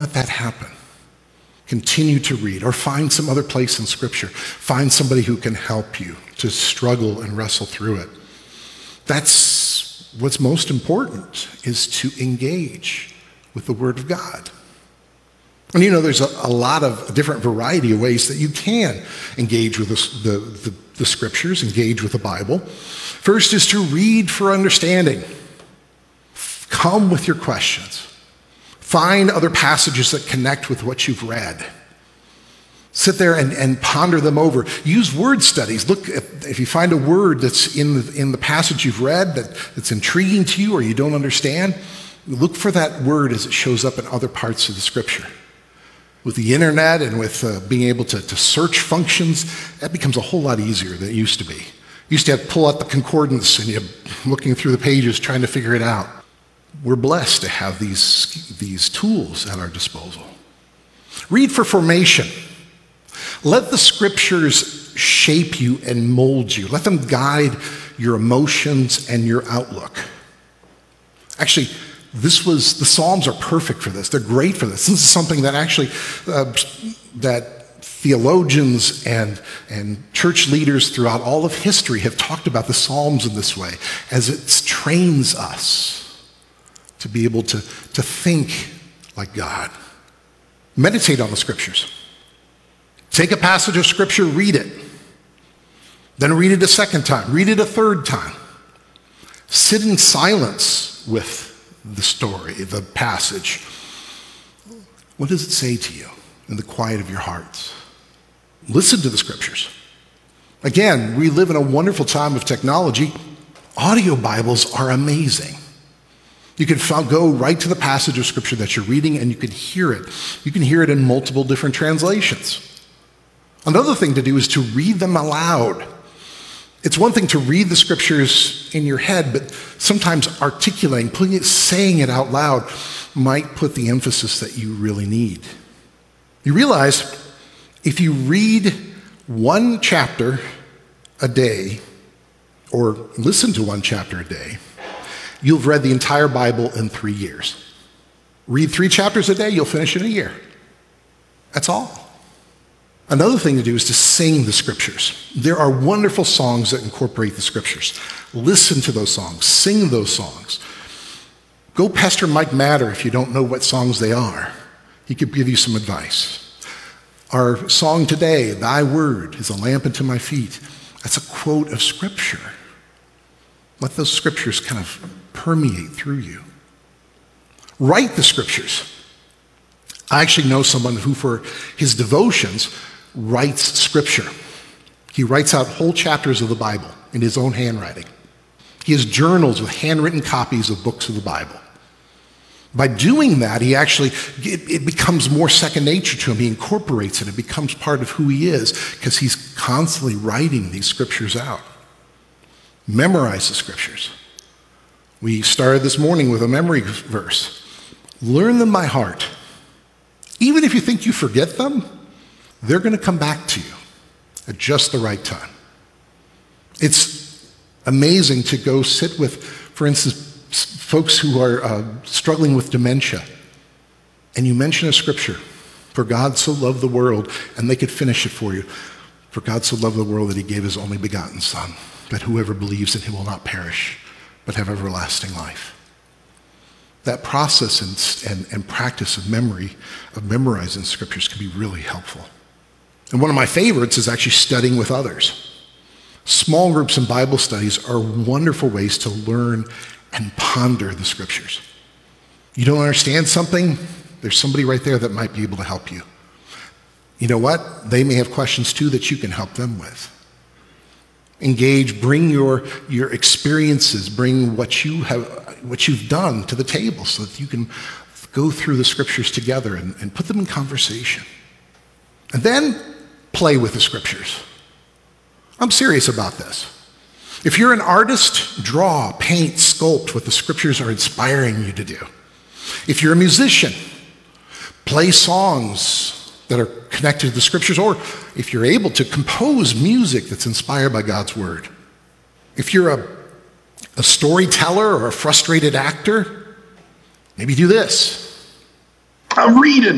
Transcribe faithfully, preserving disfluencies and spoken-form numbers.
let that happen. Continue to read, or find some other place in Scripture. Find somebody who can help you to struggle and wrestle through it. That's what's most important, is to engage with the Word of God. And you know, there's a, a lot of different variety of ways that you can engage with the, the, the, the Scriptures, engage with the Bible. First is to read for understanding. Come with your questions. Find other passages that connect with what you've read. Sit there and, and ponder them over. Use word studies. Look, if, if you find a word that's in the, in the passage you've read that, that's intriguing to you or you don't understand, look for that word as it shows up in other parts of the Scripture. With the internet and with uh, being able to, to search functions, that becomes a whole lot easier than it used to be. You used to have to pull out the concordance and you're looking through the pages trying to figure it out. We're blessed to have these, these tools at our disposal. Read for formation. Let the Scriptures shape you and mold you. Let them guide your emotions and your outlook. Actually, this was, the Psalms are perfect for this. They're great for this. This is something that actually, uh, that theologians and, and church leaders throughout all of history have talked about the Psalms in this way, as it trains us to be able to, to think like God. Meditate on the Scriptures. Take a passage of Scripture, read it. Then read it a second time. Read it a third time. Sit in silence with the story, the passage. What does it say to you in the quiet of your hearts? Listen to the Scriptures. Again, we live in a wonderful time of technology. Audio Bibles are amazing. You can go right to the passage of Scripture that you're reading and you can hear it. You can hear it in multiple different translations. Another thing to do is to read them aloud. It's one thing to read the Scriptures in your head, but sometimes articulating, putting it, saying it out loud might put the emphasis that you really need. You realize if you read one chapter a day, or listen to one chapter a day, you've read the entire Bible in three years. Read three chapters a day, you'll finish in a year. That's all. Another thing to do is to sing the Scriptures. There are wonderful songs that incorporate the Scriptures. Listen to those songs. Sing those songs. Go pester Mike Matter if you don't know what songs they are. He could give you some advice. Our song today, Thy Word is a lamp unto my feet, that's a quote of Scripture. Let those Scriptures kind of permeate through you. Write the Scriptures. I actually know someone who, for his devotions, writes Scripture. He writes out whole chapters of the Bible in his own handwriting. He has journals with handwritten copies of books of the Bible. By doing that, he actually, it, it becomes more second nature to him. He incorporates it. It becomes part of who he is because he's constantly writing these Scriptures out. Memorize the Scriptures. We started this morning with a memory verse. Learn them by heart. Even if you think you forget them, they're going to come back to you at just the right time. It's amazing to go sit with, for instance, folks who are uh, struggling with dementia, and you mention a Scripture, for God so loved the world, and they could finish it for you. For God so loved the world that he gave his only begotten Son, that whoever believes in him will not perish, but have everlasting life. That process and, and, and practice of memory, of memorizing Scriptures can be really helpful. And one of my favorites is actually studying with others. Small groups and Bible studies are wonderful ways to learn and ponder the Scriptures. You don't understand something, there's somebody right there that might be able to help you. You know what? They may have questions too that you can help them with. Engage, bring your, your experiences, bring what you have, what you've done to the table so that you can go through the Scriptures together and, and put them in conversation. And then play with the Scriptures. I'm serious about this. If you're an artist, draw, paint, sculpt what the Scriptures are inspiring you to do. If you're a musician, play songs that are connected to the Scriptures, or if you're able to compose music that's inspired by God's Word. If you're a, a storyteller or a frustrated actor, maybe do this. I'm reading.